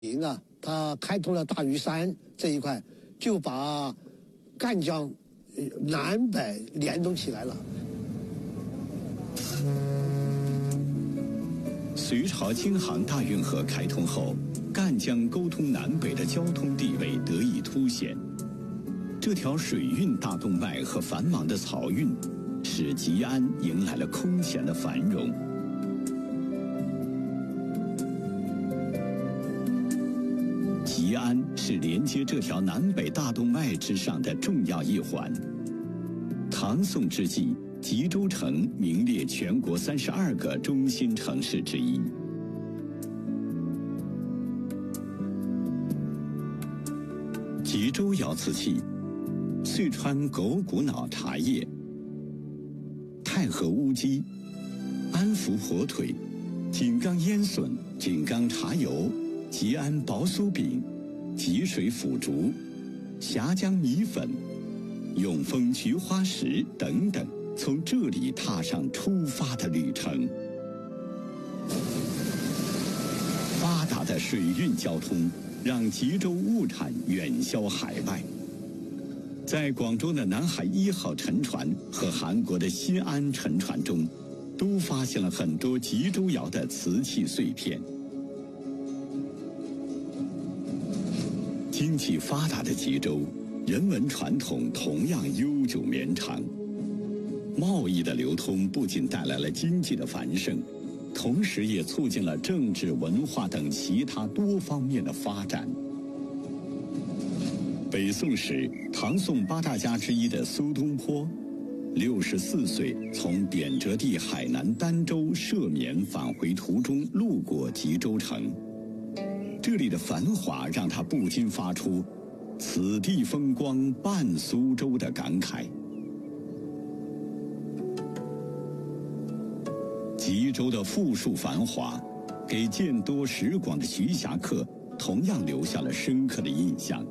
营啊，他开通了大屿山这一块，就把赣江南北联动起来了。 隋朝京杭大运河开通后，赣江沟通南北的交通地位得以凸显。这条水运大动脉和繁忙的漕运，使吉安迎来了空前的繁荣。吉安是连接这条南北大动脉之上的重要一环。唐宋之际，吉州城名列全国32个中心城市之一。吉州窑瓷器、遂川狗骨脑茶叶、太和乌鸡、安福火腿、井冈烟笋、井冈茶油、吉安薄酥饼、吉水腐竹、峡江米粉、永丰菊花石等等，从这里踏上出发的旅程。发达的水运交通让吉州物产远销海外。在广州的南海1号沉船和韩国的新安沉船中，都发现了很多吉州窑的瓷器碎片。经济发达的吉州，人文传统同样悠久绵长。贸易的流通不仅带来了经济的繁盛，同时也促进了政治、文化等其他多方面的发展。北宋时，唐宋8大家之一的苏东坡，64岁从贬谪地海南儋州赦免返回途中路过吉州城，这里的繁华让他不禁发出“此地风光伴苏州”的感慨。吉州的富庶繁华，给见多识广的徐霞客同样留下了深刻的印象。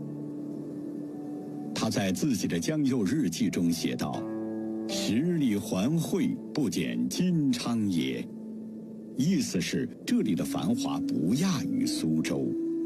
他在自己的江右日记中写道：“10里环汇，不减金昌也。”意思是这里的繁华不亚于苏州。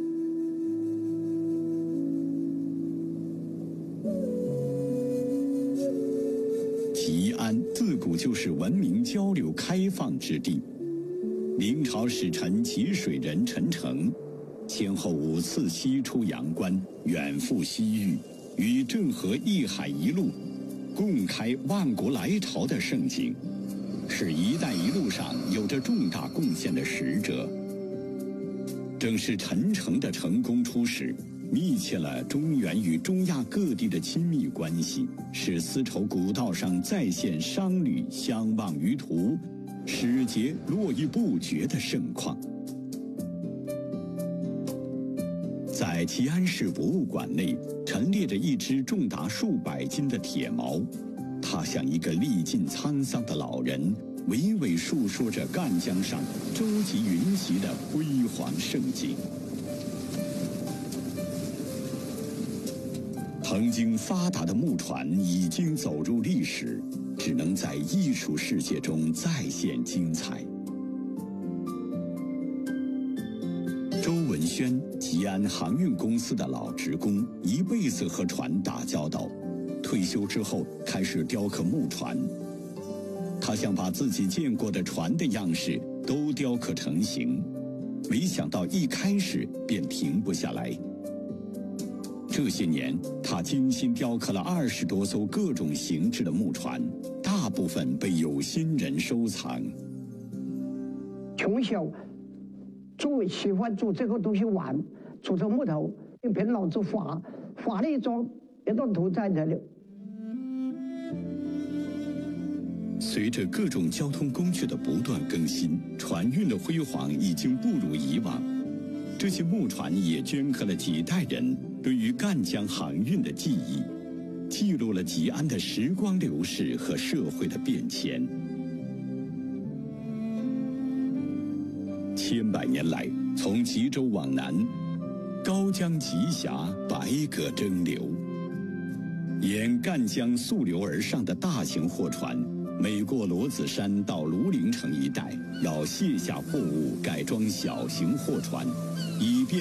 吉安自古就是文明交流开放之地。明朝使臣吉水人陈诚先后5次西出阳关，远赴西域，与郑和一海一路共开万国来朝的盛景，是一带一路上有着重大贡献的使者。正是陈诚的成功出使，密切了中原与中亚各地的亲密关系，使丝绸古道上再现商旅相望于途，使节络绎不绝的盛况。在吉安市博物馆内陈列着一只重达数百斤的铁矛，它像一个历尽沧桑的老人，娓娓述说着赣江上舟楫云集的辉煌盛景。曾经发达的木船已经走入历史，只能在艺术世界中再现精彩。周文轩，吉安航运公司的老职工，一辈子和船打交道，退休之后开始雕刻木船。他想把自己见过的船的样式都雕刻成型，没想到一开始便停不下来。这些年，他精心雕刻了20多艘各种形制的木船，大部分被有心人收藏。 从小就喜欢做这个东西玩，做成木头，用凭脑子划了一桩图在这里。 随着各种交通工具的不断更新，船运的辉煌已经不如以往。这些木船也镌刻了几代人对于赣江航运的记忆，记录了吉安的时光流逝和社会的变迁。千百年来，从吉州往南，高江急峡，百舸争流，沿赣江溯流而上的大型货船， 每过罗子山到庐陵城一带，要卸下货物，改装小型货船，以便